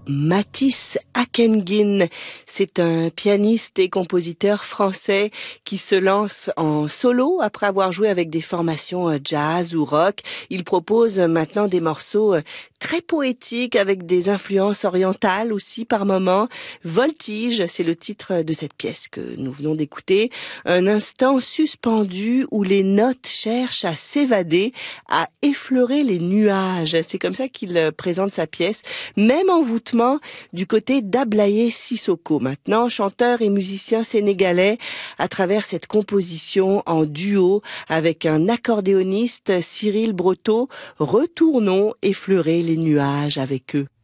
Matisse Akengin. C'est un pianiste et compositeur français qui se lance en solo après avoir joué avec des formations jazz ou rock. Il propose maintenant des morceaux très poétiques avec des influences orientales aussi par moments. Voltige, c'est le titre de cette pièce que nous venons d'écouter. Un instant suspendu où les notes cherchent à s'évader, à effleurer les nuages. C'est comme ça qu'il présente sa pièce, même envoûtement du côté d'Ablaye Sissoko. Maintenant, chanteur et musicien sénégalais à travers cette composition en duo avec un accordéoniste, Cyril Breteau. Retournons effleurer les nuages avec eux.